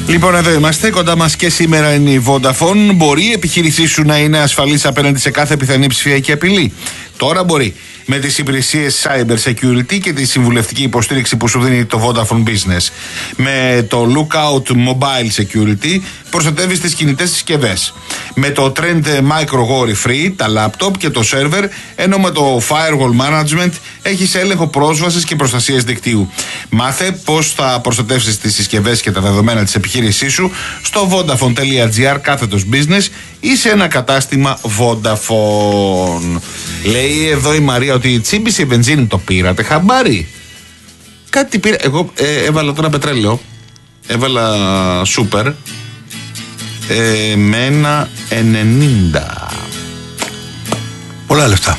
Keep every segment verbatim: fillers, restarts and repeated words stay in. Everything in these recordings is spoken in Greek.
Λοιπόν, εδώ είμαστε. Κοντά μας και σήμερα είναι η Vodafone. Μπορεί η επιχείρησή σου να είναι ασφαλής απέναντι σε κάθε πιθανή ψηφιακή απειλή? Τώρα μπορεί. Με τις υπηρεσίες Cyber Security και τη συμβουλευτική υποστήριξη που σου δίνει το Vodafone Business. Με το Lookout Mobile Security προστατεύεις τις κινητές συσκευές. Με το Trend Micro Worry Free, τα laptop και το server, ενώ με το Firewall Management έχεις έλεγχο πρόσβασης και προστασίας δικτύου. Μάθε πώς θα προστατεύσεις τις συσκευές και τα δεδομένα της επιχείρησής σου στο vodafone.gr κάθετος business ή σε ένα κατάστημα Vodafone. Λέει εδώ η Μαρία ότι τσίμπησε η βενζίνη, το πήρατε χαμπάρι? Κάτι πήρα. Εγώ ε, έβαλα τώρα πετρέλαιο. Έβαλα σούπερ ε, με ένα ενενήντα. Πολλά λεφτά.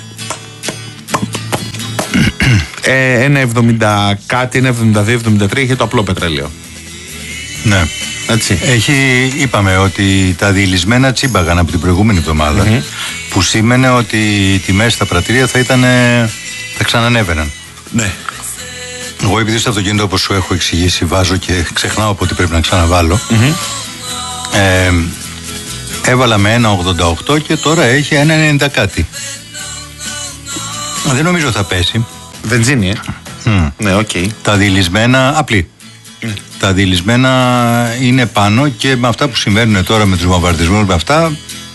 ε, ένα εβδομήντα κάτι, ένα εβδομήντα δύο εβδομήντα τρία είχε το απλό πετρέλαιο. Ναι. Έτσι. Έχει, είπαμε ότι τα διηλυσμένα τσίμπαγαν από την προηγούμενη εβδομάδα, mm-hmm. που σήμαινε ότι οι τιμές στα πρατήρια θα ήταν, θα ξανανέβαιναν. Ναι. Εγώ επειδή στο αυτοκίνητο, όπως σου έχω εξηγήσει, βάζω και ξεχνάω από ότι πρέπει να ξαναβάλω, mm-hmm. ε, έβαλα με ένα ογδόντα οκτώ και τώρα έχει ένα ενενήντα κάτι. Δεν νομίζω θα πέσει. Βενζίνη, ε. Mm. Ναι, οκ. Okay. Τα διηλυσμένα, απλή. Mm. Τα διηλυσμένα είναι πάνω και με αυτά που συμβαίνουν τώρα με τους βομβαρδισμούς, με αυτά,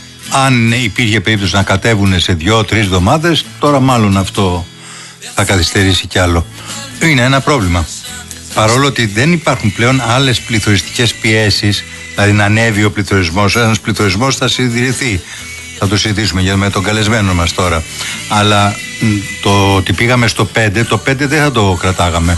αν υπήρχε περίπτωση να κατέβουν σε δύο-τρεις εβδομάδες, τώρα μάλλον αυτό θα καθυστερήσει κι άλλο. Είναι ένα πρόβλημα. Παρόλο ότι δεν υπάρχουν πλέον άλλες πληθωριστικές πιέσεις, δηλαδή να ανέβει ο πληθωρισμός, ένας πληθωρισμός θα συντηρηθεί. Θα το συζητήσουμε για με τον καλεσμένο μας τώρα. Αλλά το ότι πήγαμε στο πέντε, το πέντε δεν θα το κρατάγαμε.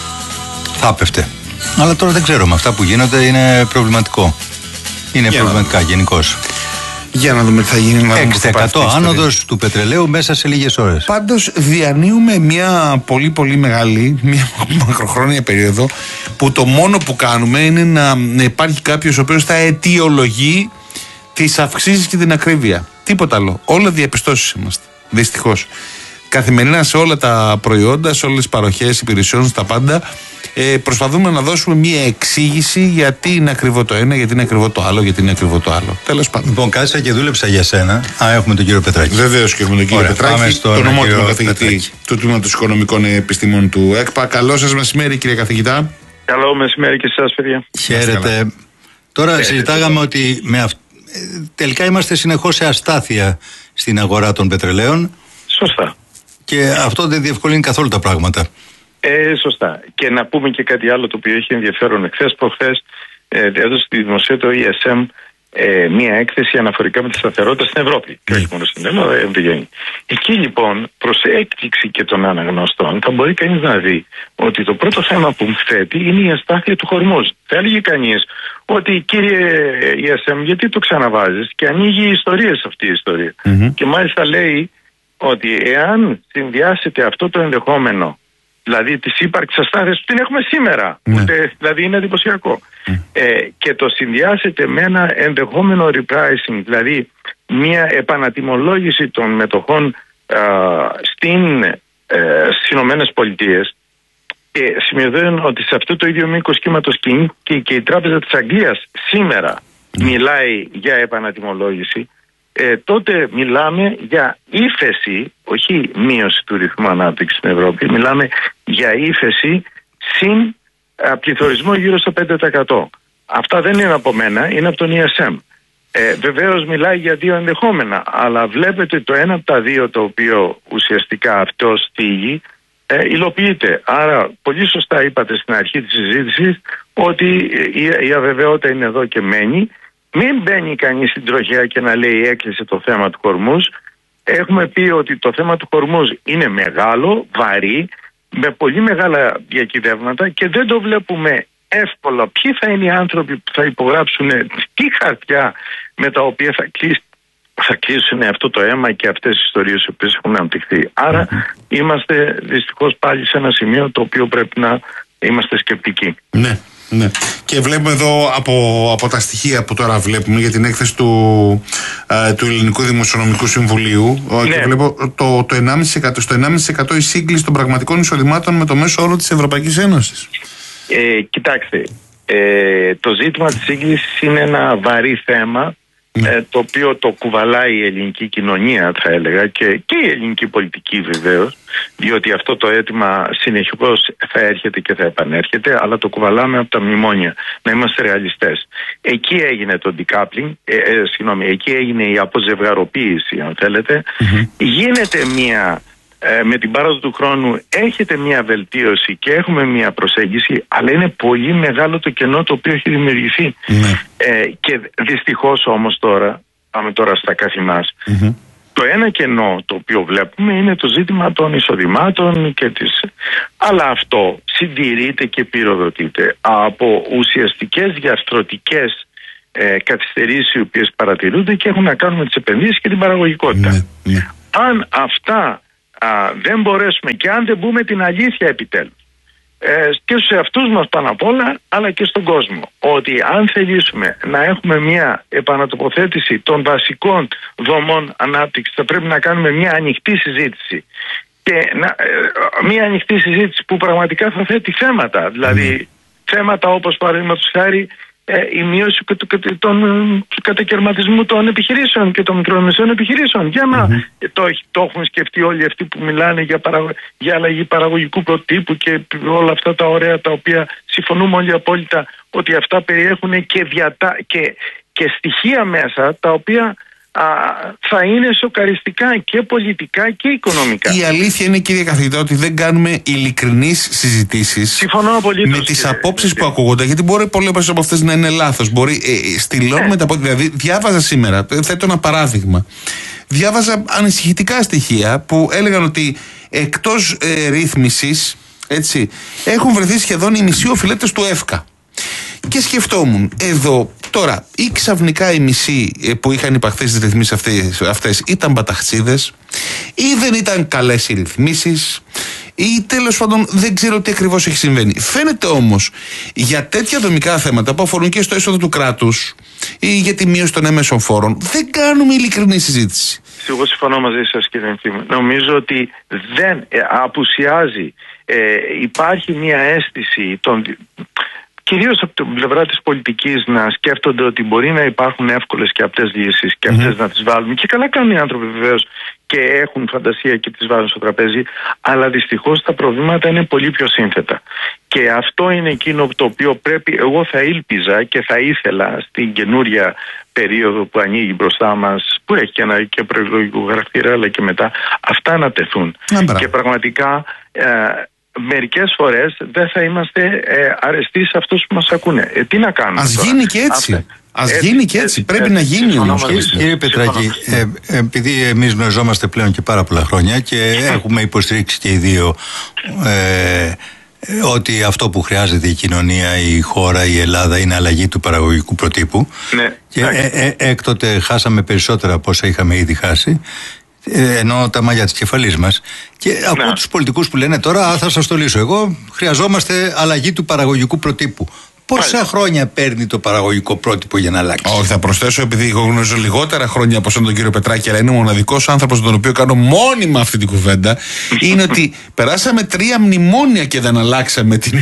Θα πέφτε. Αλλά τώρα δεν ξέρω, με αυτά που γίνονται είναι προβληματικό. Είναι για προβληματικά γενικώς. Για να δούμε τι θα γίνει. έξι τοις εκατό άνοδος του πετρελαίου μέσα σε λίγες ώρες. Πάντως διανύουμε μια πολύ πολύ μεγάλη, μια μακροχρόνια περίοδο που το μόνο που κάνουμε είναι να, να υπάρχει κάποιος ο οποίος θα αιτιολογεί τις αυξήσεις και την ακρίβεια. Τίποτα άλλο. Όλα διαπιστώσεις είμαστε. Δυστυχώς. Καθημερινά σε όλα τα προϊόντα, σε όλες τις παροχές υπηρεσιών, στα πάντα, ε, προσπαθούμε να δώσουμε μια εξήγηση γιατί είναι ακριβό το ένα, γιατί είναι ακριβό το άλλο, γιατί είναι ακριβό το άλλο. Τέλος πάντων. Λοιπόν, κάθισα και δούλεψα για σένα. Α, έχουμε τον κύριο Πετράκη. Βεβαίως και έχουμε τον κύριο Ωραία, Πετράκη, τον ομότιμο καθηγητή του Τμήματος Οικονομικών Επιστήμων του ΕΚΠΑ. Καλό σας μεσημέρι, κύριε καθηγητά. Καλό μεσημέρι και σε εσάς, παιδιά. Χαίρετε. Τώρα Χαίρετε. συζητάγαμε ότι με αυ... τελικά είμαστε συνεχώς σε αστάθεια στην αγορά των πετρελαίων. Σωστά. Και αυτό δεν διευκολύνει καθόλου τα πράγματα. Ε, σωστά. Και να πούμε και κάτι άλλο το οποίο έχει ενδιαφέρον. Εχθές προχθές ε, έδωσε στη δημοσία το ι ες εμ ε, μία έκθεση αναφορικά με τη σταθερότητα στην Ευρώπη. Mm. Και όχι μόνο στην Ελλάδα, ευρυγενή. Εκεί λοιπόν, προς έκπληξη και των αναγνωστών, θα μπορεί κανείς να δει ότι το πρώτο θέμα που θέτει είναι η αστάθεια του Χορμούζ. Θα έλεγε κανείς ότι κύριε ι ες εμ, γιατί το ξαναβάζεις, και ανοίγει ιστορίες αυτή η ιστορία. Mm-hmm. Και μάλιστα λέει ότι εάν συνδυάσετε αυτό το ενδεχόμενο, δηλαδή της ύπαρξης αστάθειας, την έχουμε σήμερα, ναι. ούτε, δηλαδή είναι εντυπωσιακό, mm. ε, και το συνδυάσετε με ένα ενδεχόμενο repricing, δηλαδή μια επανατιμολόγηση των μετοχών α, στην, ε, στις Ηνωμένες Πολιτείες, και σημειωθούν ότι σε αυτό το ίδιο μήκος κύματος και, και, και η Τράπεζα της Αγγλίας σήμερα mm. μιλάει για επανατιμολόγηση, Ε, τότε μιλάμε για ύφεση, όχι μείωση του ρυθμού ανάπτυξης στην Ευρώπη, μιλάμε για ύφεση συν α, πληθωρισμό γύρω στο πέντε τοις εκατό. Αυτά δεν είναι από μένα, είναι από τον ι ες εμ. Ε, βεβαίως μιλάει για δύο ενδεχόμενα, αλλά βλέπετε το ένα από τα δύο το οποίο ουσιαστικά αυτό στίγει ε, υλοποιείται. Άρα πολύ σωστά είπατε στην αρχή της συζήτησης ότι η, η αβεβαιότητα είναι εδώ και μένει. Μην μπαίνει κανείς στην τροχιά και να λέει έκλεισε το θέμα του Χορμούζ. Έχουμε πει ότι το θέμα του Χορμούζ είναι μεγάλο, βαρύ, με πολύ μεγάλα διακυβεύματα και δεν το βλέπουμε εύκολα. Ποιοι θα είναι οι άνθρωποι που θα υπογράψουν τι χαρτιά με τα οποία θα, κλείσει, θα κλείσουν αυτό το αίμα και αυτές τις ιστορίες οι οποίες έχουν αναπτυχθεί. Άρα mm-hmm. είμαστε δυστυχώς πάλι σε ένα σημείο το οποίο πρέπει να είμαστε σκεπτικοί. Ναι. Ναι. Και βλέπουμε εδώ από, από τα στοιχεία που τώρα βλέπουμε για την έκθεση του, ε, του Ελληνικού Δημοσιονομικού Συμβουλίου, ναι. και βλέπω το, το ενάμιση τοις εκατό, στο ενάμιση τοις εκατό η σύγκληση των πραγματικών εισοδημάτων με το μέσο όρο της Ευρωπαϊκής Ένωσης. Ε, κοιτάξτε, Ε, το ζήτημα της σύγκλησης είναι ένα βαρύ θέμα, ε, το οποίο το κουβαλάει η ελληνική κοινωνία, θα έλεγα, και, και η ελληνική πολιτική βεβαίως, διότι αυτό το αίτημα συνεχώς θα έρχεται και θα επανέρχεται, αλλά το κουβαλάμε από τα μνημόνια. Να είμαστε ρεαλιστές. Εκεί έγινε το decoupling, ε, ε, συγγνώμη, εκεί έγινε η αποζευγαροποίηση, αν θέλετε. Mm-hmm. Γίνεται μια... Ε, με την πάροδο του χρόνου έχετε μια βελτίωση και έχουμε μια προσέγγιση, αλλά είναι πολύ μεγάλο το κενό το οποίο έχει δημιουργηθεί. Mm-hmm. Ε, και δυστυχώς όμως τώρα, πάμε τώρα στα καθημάς, mm-hmm. το ένα κενό το οποίο βλέπουμε είναι το ζήτημα των εισοδημάτων και της... αλλά αυτό συντηρείται και πυροδοτείται από ουσιαστικές διαρθρωτικές ε, καθυστερήσεις οι οποίες παρατηρούνται και έχουν να κάνουν με τις επενδύσεις και την παραγωγικότητα. Mm-hmm. Αν αυτά Α, δεν μπορέσουμε και αν δεν μπούμε την αλήθεια επιτέλους ε, και στους εαυτούς μας πάνω απ' όλα, αλλά και στον κόσμο, ότι αν θελήσουμε να έχουμε μια επανατοποθέτηση των βασικών δομών ανάπτυξης, θα πρέπει να κάνουμε μια ανοιχτή συζήτηση και να, ε, μια ανοιχτή συζήτηση που πραγματικά θα θέτει θέματα, δηλαδή mm. θέματα όπως παραδείγματος χάρη Ε, η μείωση του, του, του κατακαιρματισμού των επιχειρήσεων και των μικρομεσαίων επιχειρήσεων. Για να mm-hmm. το, το έχουν σκεφτεί όλοι αυτοί που μιλάνε για, παραγω, για αλλαγή παραγωγικού προτύπου και όλα αυτά τα ωραία τα οποία συμφωνούμε όλοι απόλυτα ότι αυτά περιέχουν και, διατα, και, και στοιχεία μέσα τα οποία α, θα είναι σοκαριστικά και πολιτικά και οικονομικά. Η αλήθεια είναι, κύριε καθηγητά, ότι δεν κάνουμε ειλικρινείς συζητήσεις. Συμφωνώ απολύτως. Με τις απόψεις που ακούγονται, γιατί μπορεί πολλές από αυτές να είναι λάθος. Μπορεί, ε, στυλώνουμε τα πόδια. Δηλαδή, διάβαζα σήμερα, θέτω ένα παράδειγμα. Διάβαζα ανησυχητικά στοιχεία που έλεγαν ότι εκτός ε, ρύθμισης, έτσι, έχουν βρεθεί σχεδόν οι μισοί οφειλέτες του ΕΦΚΑ. Και σκεφτόμουν, εδώ τώρα, ή ξαφνικά οι μισοί που είχαν υπαχθεί στις ρυθμίσεις αυτές, αυτές ήταν μπαταχτσίδες, ή δεν ήταν καλές οι ρυθμίσεις, ή τέλος πάντων δεν ξέρω τι ακριβώς έχει συμβαίνει. Φαίνεται όμως για τέτοια δομικά θέματα που αφορούν και στο έσοδο του κράτους ή για τη μείωση των έμεσων φόρων, δεν κάνουμε ειλικρινή συζήτηση. Εγώ συμφωνώ μαζί σας, κύριε Ευθύμη. Νομίζω ότι δεν ε, απουσιάζει, ε, υπάρχει μια αίσθηση των... κυρίως από την πλευρά της πολιτικής, να σκέφτονται ότι μπορεί να υπάρχουν εύκολες και απτές λύσεις και αυτές mm-hmm. να τις βάλουμε. Και καλά κάνουν οι άνθρωποι βεβαίως και έχουν φαντασία και τις βάζουν στο τραπέζι, αλλά δυστυχώς τα προβλήματα είναι πολύ πιο σύνθετα. Και αυτό είναι εκείνο το οποίο πρέπει, εγώ θα ήλπιζα και θα ήθελα στην καινούρια περίοδο που ανοίγει μπροστά μας, που έχει και ένα και προεκλογικό χαρακτήρα, αλλά και μετά, αυτά να τεθούν. Mm-hmm. Και πραγματικά... Ε, μερικές φορές δεν θα είμαστε ε, αρεστοί σε αυτούς που μας ακούνε. Ε, τι να κάνουμε Ας τώρα. γίνει και έτσι. Αυτά. Ας έτσι, γίνει και έτσι. έτσι. Πρέπει έτσι, να γίνει όμως. Κύριε Πετράκη, ε, επειδή εμείς γνωριζόμαστε πλέον και πάρα πολλά χρόνια και έχουμε υποστηρίξει και οι δύο ε, ότι αυτό που χρειάζεται η κοινωνία, η χώρα, η Ελλάδα είναι αλλαγή του παραγωγικού προτύπου. Ναι. Και ε, ε, έκτοτε χάσαμε περισσότερα από όσα είχαμε ήδη χάσει. Ενώ τα μαλλιά της κεφαλής μας. Και ναι. ακούω τους πολιτικούς που λένε τώρα, α, θα σας το λύσω εγώ, χρειαζόμαστε αλλαγή του παραγωγικού προτύπου. Πόσα Πάλι. χρόνια παίρνει το παραγωγικό πρότυπο για να αλλάξει? Όχι, θα προσθέσω, επειδή εγώ γνωρίζω λιγότερα χρόνια από τον κύριο Πετράκη, αλλά είναι ο μοναδικός άνθρωπος τον οποίο κάνω μόνιμα αυτή την κουβέντα, είναι ότι περάσαμε τρία μνημόνια και δεν αλλάξαμε την.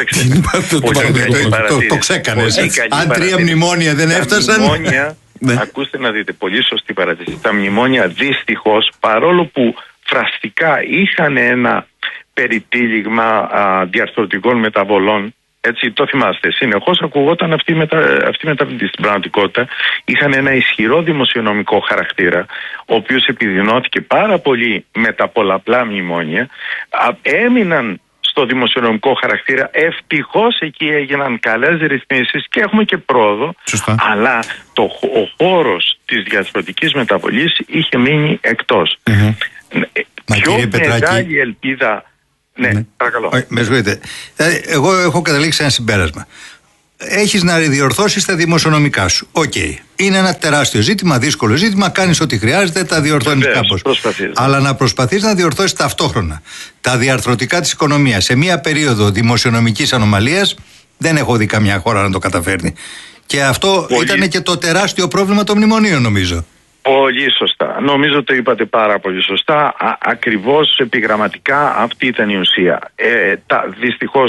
Το ξέκανες. Αν τρία μνημόνια δεν έφτασαν. Ναι. Ακούστε να δείτε, πολύ σωστή παρατήρηση. Τα μνημόνια δυστυχώς, παρόλο που φραστικά είχαν ένα περιτύλιγμα α, διαρθρωτικών μεταβολών, έτσι το θυμάστε, συνεχώς ακουγόταν αυτή η μετα... μεταβλητή στην πραγματικότητα, είχαν ένα ισχυρό δημοσιονομικό χαρακτήρα, ο οποίος επιδεινώθηκε πάρα πολύ με τα πολλαπλά μνημόνια, α, έμειναν στο δημοσιονομικό χαρακτήρα. Ευτυχώς εκεί έγιναν καλές ρυθμίσεις και έχουμε και πρόοδο. Σωστά. Αλλά το, ο χώρος της διαρθρωτικής μεταβολής είχε μείνει εκτός. Mm-hmm. Μα Πιο κύριε μεγάλη Πετράκη... ελπίδα... Ναι, ναι. παρακαλώ. Όχι, με συγχωρείτε. Εγώ έχω καταλήξει ένα συμπέρασμα. Έχεις να διορθώσεις τα δημοσιονομικά σου. Οκ. Okay. Είναι ένα τεράστιο ζήτημα, δύσκολο ζήτημα. Κάνεις ό,τι χρειάζεται, τα διορθώνεις κάπως. Αλλά να προσπαθείς να διορθώσεις ταυτόχρονα τα διαρθρωτικά της οικονομίας. Σε μία περίοδο δημοσιονομικής ανομαλίας δεν έχω δει καμιά χώρα να το καταφέρνει. Και αυτό πολύ... ήταν και το τεράστιο πρόβλημα των μνημονίων, νομίζω. Πολύ σωστά. Νομίζω το είπατε πάρα πολύ σωστά. Α, ακριβώς επιγραμματικά αυτή ήταν η ουσία. Ε, τα, δυστυχώς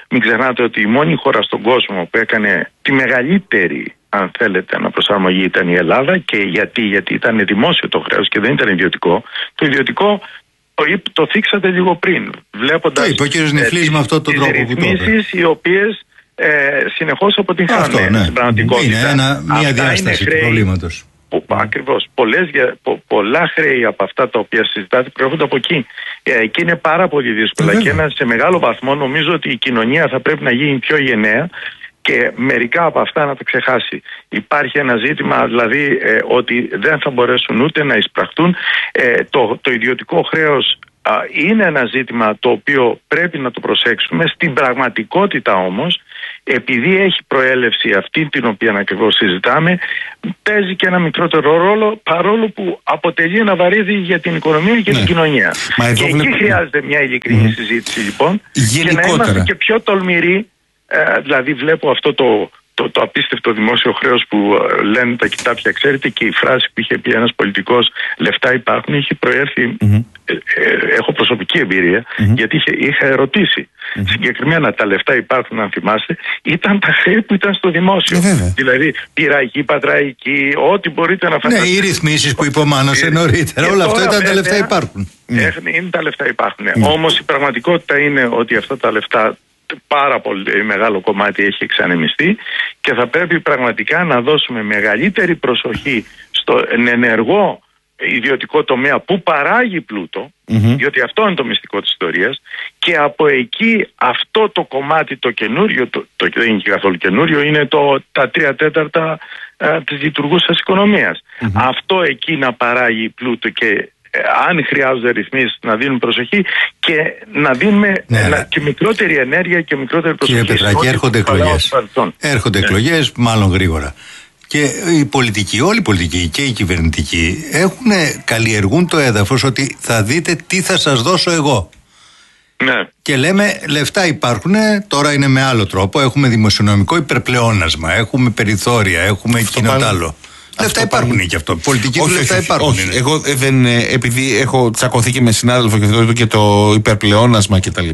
Μην ξεχνάτε ότι η μόνη χώρα στον κόσμο που έκανε τη μεγαλύτερη, αν θέλετε, αναπροσαρμογή ήταν η Ελλάδα. Και γιατί, γιατί ήταν δημόσιο το χρέος και δεν ήταν ιδιωτικό. Το ιδιωτικό το, το θίξατε λίγο πριν, βλέποντας το είπε ο κύριος Νιφλής με αυτόν τον τρόπο που το είπε. ρυθμίσεις οι οποίες ε, συνεχώς αποτυγχάνουν ναι. στην πραγματικότητα. Είναι ένα, μια διάσταση του προβλήματος. Που, ακριβώς. Πολλές, πο, πολλά χρέη από αυτά τα οποία συζητάτε προέρχονται από εκεί. Ε, και είναι πάρα πολύ δύσκολα. Ε, και ένα, σε μεγάλο βαθμό νομίζω ότι η κοινωνία θα πρέπει να γίνει πιο γενναία και μερικά από αυτά να τα ξεχάσει. Υπάρχει ένα ζήτημα, δηλαδή, ε, ότι δεν θα μπορέσουν ούτε να εισπραχτούν. Ε, το, το ιδιωτικό χρέος α, είναι ένα ζήτημα το οποίο πρέπει να το προσέξουμε. Στην πραγματικότητα όμως, επειδή έχει προέλευση αυτή την οποία ακριβώς συζητάμε, παίζει και ένα μικρότερο ρόλο, παρόλο που αποτελεί ένα βαρύδι για την οικονομία και ναι. την κοινωνία. Μα και εκεί βλέπω... χρειάζεται μια ειλικρινή mm. συζήτηση, λοιπόν, γενικότερα. Και να είμαστε και πιο τολμηροί. Ε, δηλαδή βλέπω αυτό το, το, το απίστευτο δημόσιο χρέος που ε, λένε τα κοιτάπια, ξέρετε, και η φράση που είχε πει ένας πολιτικός, λεφτά υπάρχουν, είχε προέρθει, mm-hmm. ε, ε, έχω προσωπική εμπειρία, mm-hmm. γιατί είχε, είχα ερωτήσει. Mm-hmm. Συγκεκριμένα τα λεφτά υπάρχουν, αν θυμάστε, ήταν τα χρέη που ήταν στο δημόσιο. Yeah, δηλαδή πειραϊκή, πατραϊκή, ό,τι μπορείτε να φανταστείτε. Ναι, οι ρυθμίσεις που υπομάνωσε νωρίτερα, όλα αυτά ήταν τα λεφτά υπάρχουν. Ε, είναι τα λεφτά υπάρχουν. Mm. Όμως η πραγματικότητα είναι ότι αυτά τα λεφτά, πάρα πολύ μεγάλο κομμάτι έχει εξανεμιστεί και θα πρέπει πραγματικά να δώσουμε μεγαλύτερη προσοχή στον ενεργό ιδιωτικό τομέα που παράγει πλούτο, mm-hmm. διότι αυτό είναι το μυστικό της ιστορίας, και από εκεί αυτό το κομμάτι το καινούριο, το, το, δεν είναι και καθόλου καινούριο, είναι το, τα τρία τέταρτα α, της λειτουργούσας οικονομίας. Mm-hmm. Αυτό εκεί να παράγει πλούτο και ε, αν χρειάζονται ρυθμίσεις να δίνουν προσοχή και να δίνουμε ναι, ένα, και μικρότερη ενέργεια και μικρότερη προσοχή. Κύριε Πετράκη, έρχονται εκλογές. Έρχονται ναι. εκλογές, μάλλον γρήγορα. Και οι πολιτικοί, όλοι οι πολιτικοί και οι κυβερνητικοί έχουν, καλλιεργούν το έδαφος ότι θα δείτε τι θα σας δώσω εγώ. Ναι. Και λέμε λεφτά υπάρχουν, τώρα είναι με άλλο τρόπο, έχουμε δημοσιονομικό υπερπλεόνασμα, έχουμε περιθώρια, έχουμε εκείνο τ' άλλο. Λεφτά υπάρχουν πάλι... και αυτό. Πολιτική όχι, λεφτά όχι, υπάρχουν. Όχι. Εγώ δεν, επειδή έχω τσακωθεί και με συνάδελφο και το, και το υπερπλεόνασμα κτλ.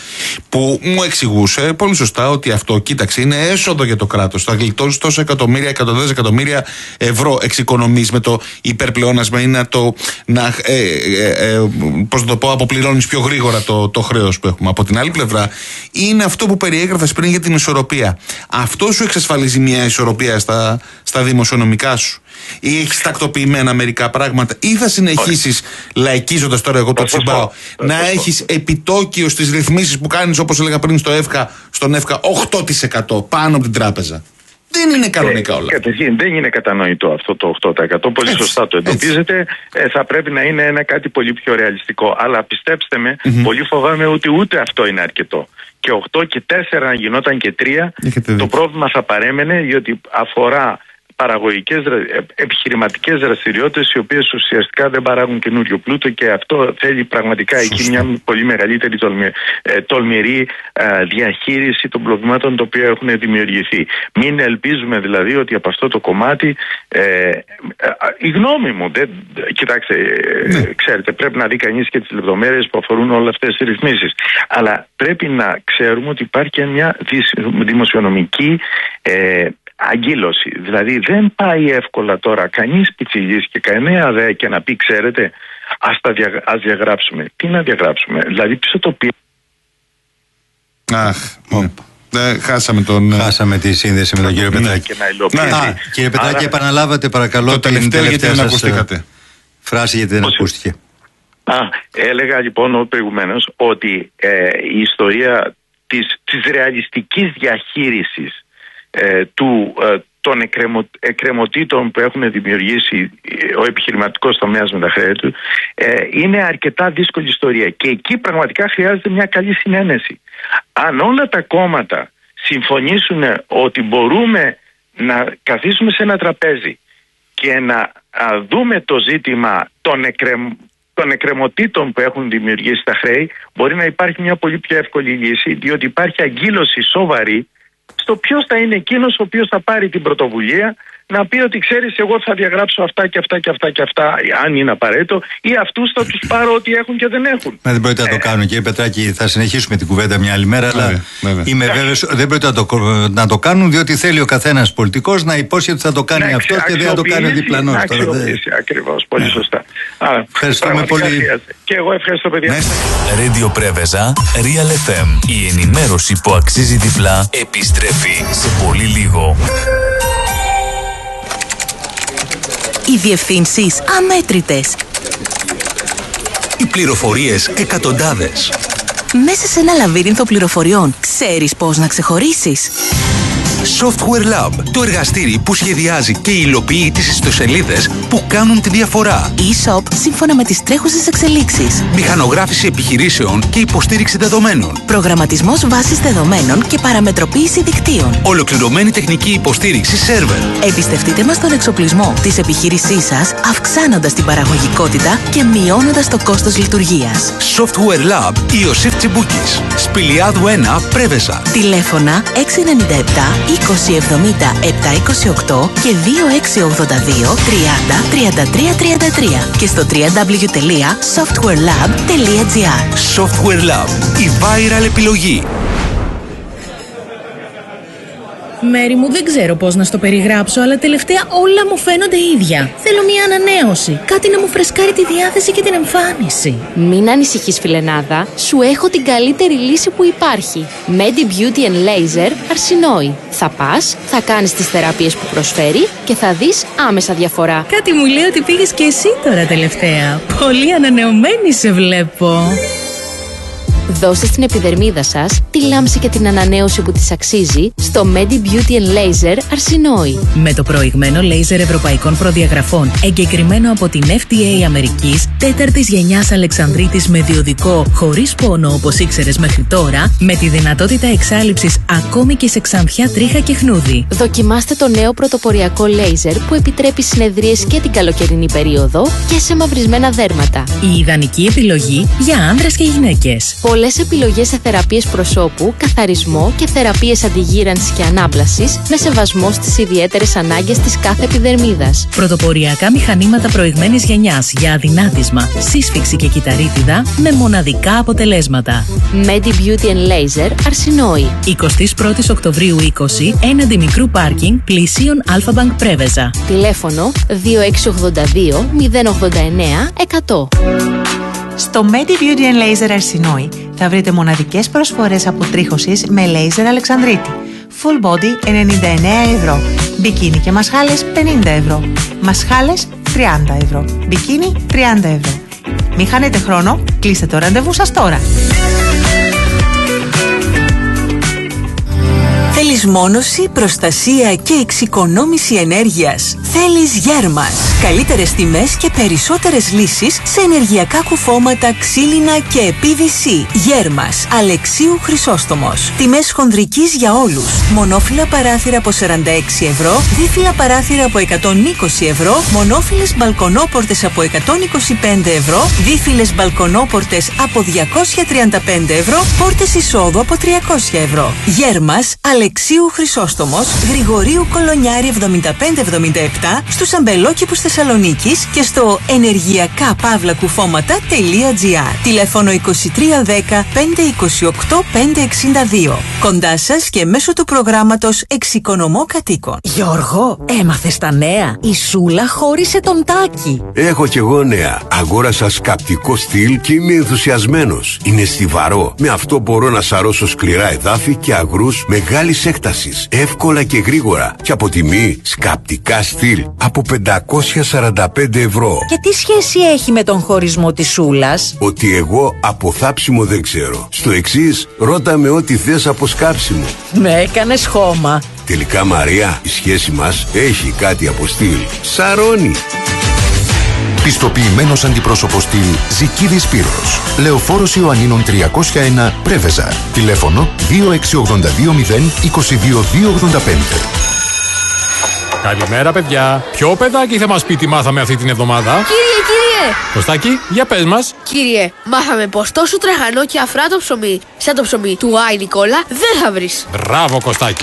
Που μου εξηγούσε πολύ σωστά ότι αυτό, κοίταξε, είναι έσοδο για το κράτος. Θα γλιτώσει τόσα εκατομμύρια, εκατοντάδες εκατομμύρια ευρώ εξοικονομείς με το υπερπλεόνασμα ή να το. Να, ε, ε, ε, πώς να το πω, αποπληρώνεις πιο γρήγορα το, το χρέος που έχουμε. Από την άλλη πλευρά, είναι αυτό που περιέγραφες πριν για την ισορροπία. Αυτό σου εξασφαλίζει μια ισορροπία στα, στα δημοσιονομικά σου. Ή έχεις τακτοποιημένα μερικά πράγματα, ή θα συνεχίσεις, λαϊκίζοντας τώρα εγώ το τσιμπάω, να έχεις επιτόκιο στις ρυθμίσεις που κάνεις, όπως έλεγα πριν στο ΕΦΚΑ, στον ΕΦΚΑ οκτώ τοις εκατό πάνω από την τράπεζα. Δεν είναι κανονικά όλα. Καταρχήν δεν είναι κατανοητό αυτό το οκτώ τοις εκατό. Πολύ έτσι, σωστά το εντοπίζετε. Ε, θα πρέπει να είναι ένα κάτι πολύ πιο ρεαλιστικό. Αλλά πιστέψτε με, mm-hmm. πολύ φοβάμαι ότι ούτε αυτό είναι αρκετό. Και οκτώ και τέσσερα να γινόταν και τρία, το πρόβλημα θα παρέμενε, διότι αφορά παραγωγικές, επιχειρηματικές δραστηριότητες οι οποίες ουσιαστικά δεν παράγουν καινούριο πλούτο, και αυτό θέλει πραγματικά σωστά. Εκεί μια πολύ μεγαλύτερη τολμη, τολμηρή διαχείριση των προβλημάτων τα οποία έχουν δημιουργηθεί. Μην ελπίζουμε δηλαδή ότι από αυτό το κομμάτι ε, η γνώμη μου δεν, κοιτάξτε, ναι. ξέρετε, πρέπει να δει κανείς και τις λεπτομέρειες που αφορούν όλες αυτές τις ρυθμίσεις, αλλά πρέπει να ξέρουμε ότι υπάρχει και μια δημοσιονομική ε, αγκύλωση. Δηλαδή δεν πάει εύκολα τώρα κανείς πιτσιλής και κανένα δε και να πει, ξέρετε, ας, τα δια, ας διαγράψουμε. Τι να διαγράψουμε? Δηλαδή πίσω το πει. Αχ, ναι. χάσαμε τον... Χάσαμε τη σύνδεση με τον κύριο Πετράκη. Α, κύριε Πετράκη, άρα, επαναλάβετε παρακαλώ το τελευταίο γιατί δεν ακουστήκατε. Φράση γιατί δεν Πώς... ακούστηκε. Α, έλεγα λοιπόν προηγουμένως ότι ε, η ιστορία της, της ρεαλιστικής διαχείρισης Ε, του, ε, των εκκρεμω, εκκρεμωτήτων που έχουν δημιουργήσει ο επιχειρηματικός τομέας με τα χρέη του ε, είναι αρκετά δύσκολη ιστορία, και εκεί πραγματικά χρειάζεται μια καλή συνένεση. Αν όλα τα κόμματα συμφωνήσουν ότι μπορούμε να καθίσουμε σε ένα τραπέζι και να α, δούμε το ζήτημα των, εκκρεμ, των εκκρεμωτήτων που έχουν δημιουργήσει τα χρέη, μπορεί να υπάρχει μια πολύ πιο εύκολη λύση, διότι υπάρχει αγκύλωση σοβαρή στο ποιος θα είναι εκείνος ο οποίος θα πάρει την πρωτοβουλία να πει ότι ξέρεις, εγώ θα διαγράψω αυτά και αυτά και αυτά και αυτά, αν είναι απαραίτητο, ή αυτούς θα τους πάρω ό,τι έχουν και δεν έχουν. Μα δεν πρόκειται να το κάνουν, κύριε Πετράκη. Θα συνεχίσουμε την κουβέντα μια άλλη μέρα, αλλά βέβαια. Είμαι βέβαιος δεν πρόκειται να το, να το κάνουν, διότι θέλει ο καθένας πολιτικός να υπόσχει ότι θα το κάνει αυτό και δεν θα το κάνει διπλανός. Να αξιοποιήσει, ακριβώς, πολύ ναι. σωστά. Α, ευχαριστούμε πολύ. Και εγώ ευχαριστώ, παιδιά. Ναι. Radio Πρέβεζα, Real εφ εμ. Η ενημέρωση που αξίζει διπλά επιστρέφει σε πολύ λίγο. Οι διευθύνσεις αμέτρητες. Οι πληροφορίες εκατοντάδες. Μέσα σε ένα λαβύρινθο πληροφοριών, ξέρεις πώς να ξεχωρίσεις. Software Lab, το εργαστήρι που σχεδιάζει και υλοποιεί τις ιστοσελίδες που κάνουν τη διαφορά. E-shop σύμφωνα με τις τρέχουσες εξελίξεις. Μηχανογράφηση επιχειρήσεων και υποστήριξη δεδομένων. Προγραμματισμός βάσης δεδομένων και παραμετροποίηση δικτύων. Ολοκληρωμένη τεχνική υποστήριξη σερβερ. Εμπιστευτείτε μας τον εξοπλισμό της επιχείρησής σας, αυξάνοντας την παραγωγικότητα και μειώνοντας το κόστος λειτουργίας. Software Lab Ιωσήφ Τσιμπούκης. Σπηλιάδου ένα, Πρέβεζα. Τηλέφωνα έξι εννιά επτά είκοσι εβδομήντα επτακόσια είκοσι οκτώ και δύο έξι ογδόντα δύο τριάντα τριάντα τρία τριάντα τρία και στο double-u double-u double-u τελεία software lab τελεία gr. Software Lab, η viral επιλογή. Μέρη μου, δεν ξέρω πώς να στο περιγράψω, αλλά τελευταία όλα μου φαίνονται ίδια. Θέλω μια ανανέωση, κάτι να μου φρεσκάρει τη διάθεση και την εμφάνιση. Μην ανησυχείς, φιλενάδα, σου έχω την καλύτερη λύση που υπάρχει. Medi Beauty and Laser Αρσινόη. Θα πας, θα κάνεις τις θεραπείες που προσφέρει και θα δεις άμεσα διαφορά. Κάτι μου λέει ότι πήγες και εσύ τώρα τελευταία. Πολύ ανανεωμένη σε βλέπω. Δώστε στην επιδερμίδα σας τη λάμψη και την ανανέωση που της αξίζει στο Medi Beauty and Laser Αρσινόη. Με το προηγμένο λέιζερ ευρωπαϊκών προδιαγραφών, εγκεκριμένο από την εφ ντι έι Αμερικής, τέταρτης γενιάς Αλεξανδρίτης με διοδικό χωρίς πόνο όπως ήξερες μέχρι τώρα, με τη δυνατότητα εξάλειψης ακόμη και σε ξανθιά, τρίχα και χνούδι. Δοκιμάστε το νέο πρωτοποριακό λέιζερ που επιτρέπει συνεδρίες και την καλοκαιρινή περίοδο και σε μαυρισμένα δέρματα. Η ιδανική επιλογή για άνδρες και γυναίκες. Πολλές επιλογές σε θεραπείες προσώπου, καθαρισμό και θεραπείες αντιγύρανσης και ανάπλασης με σεβασμό στις ιδιαίτερες ανάγκες της κάθε επιδερμίδας. Πρωτοποριακά μηχανήματα προηγμένης γενιάς για αδυνάτισμα, σύσφυξη και κυταρίτιδα με μοναδικά αποτελέσματα. Medi Beauty and Laser Αρσινόη. εικοστή πρώτη Οκτωβρίου είκοσι, έναντι μικρού πάρκινγκ πλησίων Αλφα-Bank Πρέβεζα. Τηλέφωνο δύο έξι ογδόντα δύο μηδέν ογδόντα εννέα εκατό. Στο Medi Beauty and Laser Αρσινόη θα βρείτε μοναδικές προσφορές αποτρίχωσης με λέιζερ Αλεξανδρίτη. Full body ενενήντα εννέα ευρώ. Μπικίνι και μασχάλες πενήντα ευρώ. Μασχάλες τριάντα ευρώ. Μπικίνι τριάντα ευρώ. Μην χάνετε χρόνο, κλείστε το ραντεβού σας τώρα. Θέλεις μόνωση, προστασία και εξοικονόμηση ενέργειας? Θέλεις Γέρμας. Καλύτερες τιμές και περισσότερες λύσεις σε ενεργειακά κουφώματα, ξύλινα και πι βι σι. Γέρμας. Αλεξίου Χρυσόστομος. Τιμές χονδρικής για όλους. Μονόφυλλα παράθυρα από σαράντα έξι ευρώ, δίφυλλα παράθυρα από εκατόν είκοσι ευρώ, μονόφυλλες μπαλκονόπορτες από εκατόν είκοσι πέντε ευρώ, δίφυλλες μπαλκονόπορτες από διακόσια τριάντα πέντε ευρώ, πόρτες εισόδου από τριακόσια ευρώ. Γέρμας. Αλεξίου Χρυσόστομος, Γρηγορίου Κολονιάρη εβδομήντα πέντε εβδομήντα επτά, στους αμπελόκηπους Θεσσαλονίκης και στο ενεργειακά παύλα κουφώματα τελεία τζι άρ. Τηλέφωνο είκοσι τρία δέκα πέντε είκοσι οκτώ πέντε εξήντα δύο. Κοντά σας και μέσω του προγράμματος Εξοικονομώ Κατοίκων. Γιώργο, έμαθες τα νέα? Η Σούλα χώρισε τον Τάκη. Έχω κι εγώ νέα. Αγόρασα σκαπτικό στυλ και είμαι ενθουσιασμένος. Είναι στιβαρό. Με αυτό μπορώ να σαρώσω σκληρά εδάφη και αγρούς μεγάλης έκτασης. Εύκολα και γρήγορα. Και από τιμή σκαπτικά στυλ από πεντακόσια σαράντα πέντε ευρώ. Και τι σχέση έχει με τον χωρισμό της Σούλας? Ότι εγώ από θάψιμο δεν ξέρω. Στο εξής, ρώτα με ό,τι θες από σκάψιμο. Με έκανες χώμα. Τελικά, Μαρία, η σχέση μας έχει κάτι από στυλ. Σαρώνει. Πιστοποιημένος αντιπρόσωπος στυλ Ζικίδης Σπύρος. Λεωφόρος Ιωαννίνων τριακόσια ένα Πρέβεζα. Τηλέφωνο δύο έξι ογδόντα δύο μηδέν είκοσι δύο δύο ογδόντα πέντε. Καλημέρα, παιδιά. Ποιο παιδάκι θα μας πει τι μάθαμε αυτή την εβδομάδα? Κύριε, κύριε! Κωστάκη, για πες μας. Κύριε, μάθαμε πως τόσο τραχανό και αφράτο ψωμί, σαν το ψωμί του Άι Νικόλα, δεν θα βρεις. Μπράβο, Κωστάκη.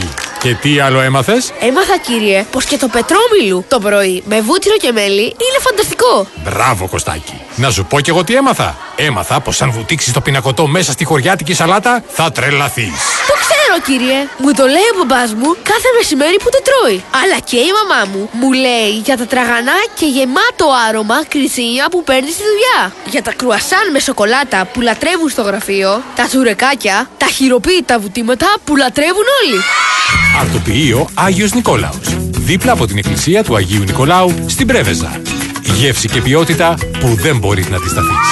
Και τι άλλο έμαθες? Έμαθα, κύριε, πως και το πετρόμιλου το πρωί με βούτυρο και μέλι είναι φανταστικό. Μπράβο, Κωστάκη. Να σου πω κι εγώ τι έμαθα. Έμαθα πως αν βουτήξεις το πινακωτό μέσα στη χωριάτικη σαλάτα θα τρελαθείς. Το ξέρω, κύριε. Μου το λέει ο μπαμπάς μου κάθε μεσημέρι που το τρώει. Αλλά και η μαμά μου μου λέει για τα τραγανά και γεμάτο άρωμα κρυτσίνια που παίρνει στη δουλειά. Για τα κρουασάν με σοκολάτα που λατρεύουν στο γραφείο. Τα τσουρεκάκια, τα χειροποίητα βουτήματα που λατρεύουν όλοι. Αρτοποιείο Άγιος Νικόλαος. Δίπλα από την εκκλησία του Αγίου Νικολάου στην Πρέβεζα. Γεύση και ποιότητα που δεν μπορείς να αντισταθείς.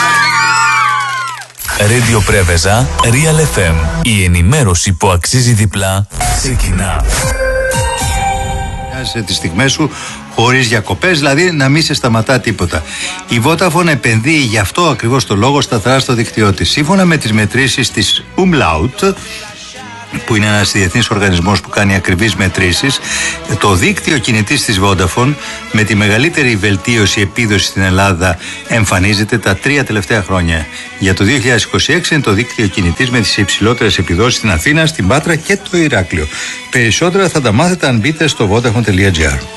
Radio Πρέβεζα, Real εφ εμ. Η ενημέρωση που αξίζει διπλά ξεκινά. Σε τις στιγμές σου χωρίς διακοπές, δηλαδή να μην σε σταματά τίποτα. Η Vodafone επενδύει γι' αυτό ακριβώς το λόγο σταθερά στο δίκτυό της. Σύμφωνα με τις μετρήσεις της Umlaut, που είναι ένας διεθνής οργανισμός που κάνει ακριβείς μετρήσεις, το δίκτυο κινητής της Vodafone με τη μεγαλύτερη βελτίωση επίδοση στην Ελλάδα εμφανίζεται τα τρία τελευταία χρόνια. Για το δύο χιλιάδες είκοσι έξι είναι το δίκτυο κινητής με τις υψηλότερες επιδόσεις στην Αθήνα, στην Πάτρα και το Ηράκλειο. Περισσότερα θα τα μάθετε αν μπείτε στο vodafone τελεία gr.